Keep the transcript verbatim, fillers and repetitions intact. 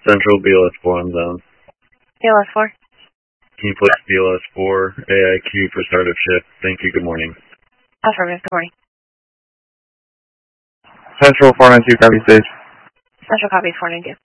Central B L S four on zone. B L S four. Can you place B L S four A I Q for start of shift? Thank you. Good morning. Affirmative. Good morning. Central four nine two, copy stage. Central copy four nine two.